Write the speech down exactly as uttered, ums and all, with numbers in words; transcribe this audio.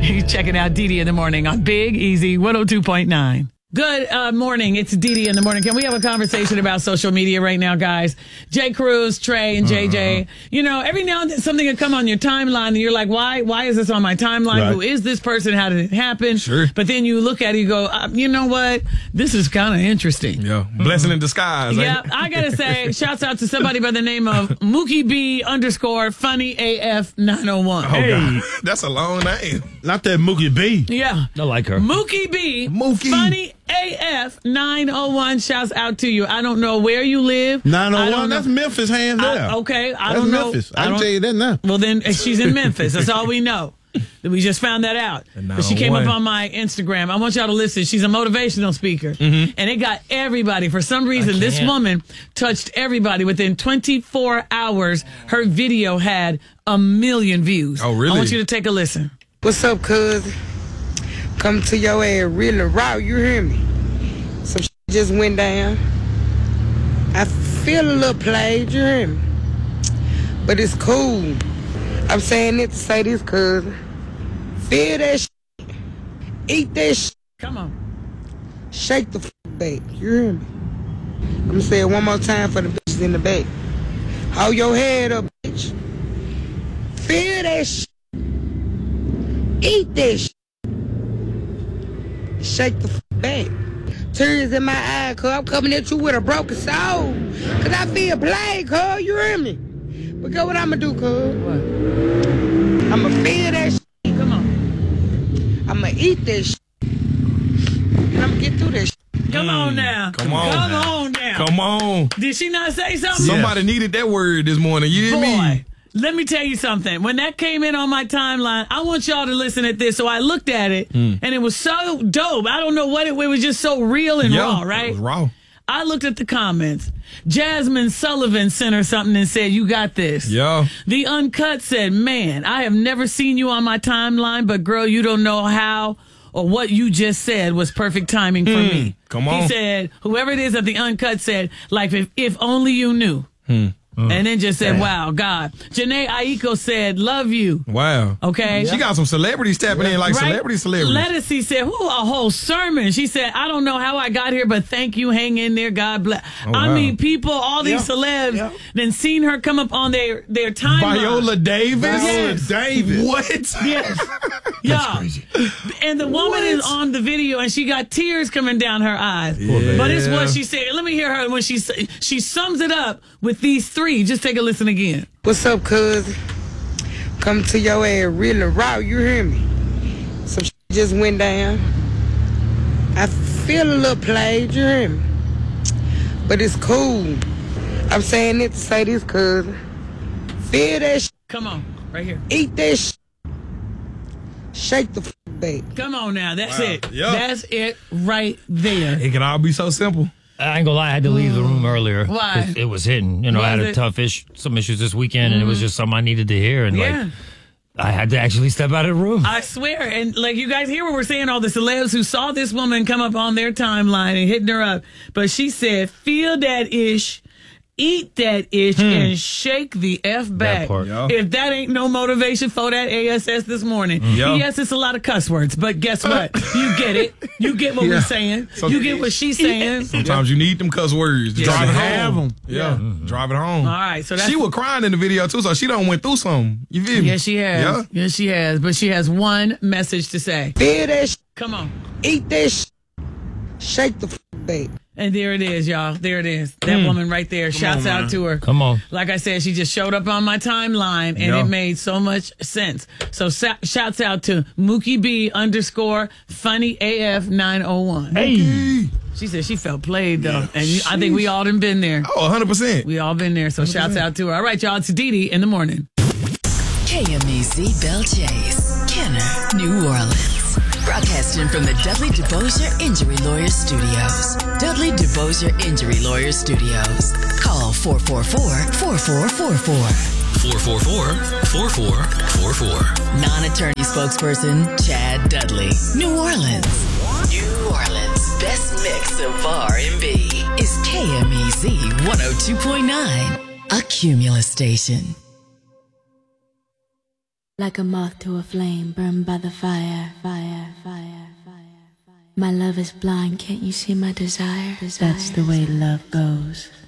You're checking out Dee Dee in the morning on Big Easy one oh two point nine. Good uh, morning. It's Dee Dee in the morning. Can we have a conversation about social media right now, guys? Jay Cruz, Trey, and J J. Uh-huh. You know, every now and then something will come on your timeline and you're like, why Why is this on my timeline? Right. Who is this person? How did it happen? Sure. But then you look at it, you go, uh, you know what? This is kind of interesting. Yeah. Blessing in disguise. Yeah. I got to say, shouts out to somebody by the name of Mookie B underscore funny A F nine oh one. Oh, hey. God. That's a long name. Not that Mookie B. Yeah. I like her. Mookie B. Mookie. Funny A F nine oh one, shouts out to you. I don't know where you live. nine oh one, that's Memphis, hands down. I, okay, I that's don't know. Memphis. I, I can tell you that now. Well, then she's in Memphis. That's all we know. We just found that out. But she came up on my Instagram. I want y'all to listen. She's a motivational speaker. Mm-hmm. And it got everybody. For some reason, this woman touched everybody. Within twenty-four hours, her video had a million views. Oh, really? I want you to take a listen. What's up, cuz? Come to your ass really raw, you hear me? Some shit just went down. I feel a little played, you hear me? But it's cool. I'm saying it to say this, cuz. Feel that shit. Eat that shit. Come on. Shake the f*** back, you hear me? I'm gonna say it one more time for the bitches in the back. Hold your head up, bitch. Feel that shit. Eat that shit. Shake the f*** back. Tears in my eye, cuz I'm coming at you with a broken soul. Cuz I feel played, cuz, you hear me? But guess what I'ma do, cuz? What? I'ma feel that shit. Come on. I'ma eat that shit. And I'ma get through that shit. Come Mm, on now. Come on. Come now. on now. Come on. Did she not say something? Somebody yeah. needed that word this morning. You hear Boy, me? Let me tell you something. When that came in on my timeline, I want y'all to listen at this. So I looked at it, mm. and it was so dope. I don't know what it, it was just so real and yeah, raw, right? It was raw. I looked at the comments. Jasmine Sullivan sent her something and said, you got this. Yeah. The Uncut said, man, I have never seen you on my timeline, but girl, you don't know how or what you just said was perfect timing for mm. me. Come on. He said, whoever it is at the Uncut said, like, if, if only you knew. Mm. Mm. And then just said, Damn. wow, God. Janae Aiko said, love you. Wow. Okay. She got some celebrities tapping in like right? celebrity celebrities. Lettucey said, whoo, a whole sermon. She said, I don't know how I got here, but thank you. Hang in there. God bless. Oh, I wow. mean, people, all these yeah. celebs, yeah. then seen her come up on their, their timeline. Viola Davis? Yes. Viola Davis. What? Yes. Yeah. Crazy. And the woman what? is on the video and she got tears coming down her eyes. Yeah. But it's what she said. Let me hear her when she she sums it up with these three. Just take a listen again. What's up, cuz? Come to your ass really raw, you hear me? Some shit just went down. I feel a little played, you hear me? But it's cool. I'm saying it to say this, cuz. Feel that shit. Come on, right here. Eat that shit. Shake the f*** back. Come on now, that's wow. it. Yep. That's it right there. It can all be so simple. I ain't gonna lie, I had to leave the room earlier. Why? It, it was hitting. You know, was I had a it? tough issue, some issues this weekend, mm-hmm. and it was just something I needed to hear. And yeah. like, I had to actually step out of the room. I swear. And like you guys hear what we're saying, all the celebs who saw this woman come up on their timeline and hitting her up. But she said, feel that ish, eat that ish, hmm. and shake the F back. That yeah. If that ain't no motivation for that A S S this morning. Yeah. Yes, it's a lot of cuss words, but guess what? You get it. You get what yeah. we're saying. So, you get what she's saying. Sometimes you need them cuss words to yeah. drive it have home. Them. Yeah, yeah. Mm-hmm. drive it home. All right, so that's, she was crying in the video too, so she done went through something. You feel me? Yes, she has. Yeah, yes, she has. But she has one message to say. Feel that shit. Come on. Eat that shit. Shake the f*** back. And there it is, y'all. There it is. That mm. woman right there. Come Shouts on, out to her. Come on. Like I said, she just showed up on my timeline, and yeah. it made so much sense. So sa- shouts out to Mookie B underscore funny A F nine oh one. Hey. She said she felt played, though. Yeah. And you, I think we all done been there. Oh, one hundred percent. We all been there. So one hundred percent. Shouts out to her. All right, y'all. It's Dee Dee in the morning. K M E Z Belle Chase, Kenner, New Orleans. Broadcasting from the Dudley DeBosier Injury Lawyers Studios. Dudley DeBosier Injury Lawyers Studios. Call four four four, four four four four. four four four, four four four four. Non-attorney spokesperson, Chad Dudley. New Orleans. New Orleans' best mix of R and B is K M E Z one oh two point nine, a Cumulus station. Like a moth to a flame, burned by the fire, fire, fire, fire. My love is blind, can't you see my desire? That's the way love goes.